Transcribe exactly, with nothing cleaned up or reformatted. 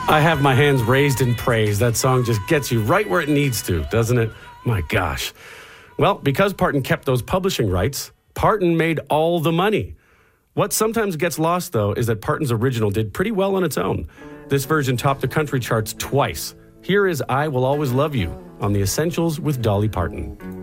I have my hands raised in praise. That song just gets you right where it needs to, doesn't it? My gosh. Well, because Parton kept those publishing rights, Parton made all the money. What sometimes gets lost, though, is that Parton's original did pretty well on its own. This version topped the country charts twice. Here is I Will Always Love You on The Essentials with Dolly Parton.